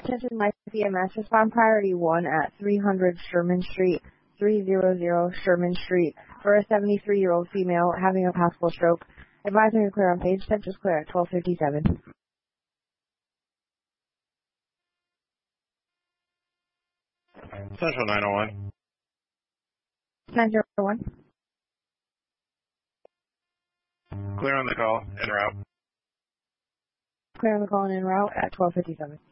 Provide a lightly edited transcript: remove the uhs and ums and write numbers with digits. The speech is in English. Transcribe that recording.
Attention my CMS, respond priority 1 at 300 Sherman Street, 300 Sherman Street, for a 73-year-old female having a possible stroke. Advising to clear on page 10, just clear at 12:57. Central 901. 901. Clear on the call, en route. Clear on the call and en route at 12:57.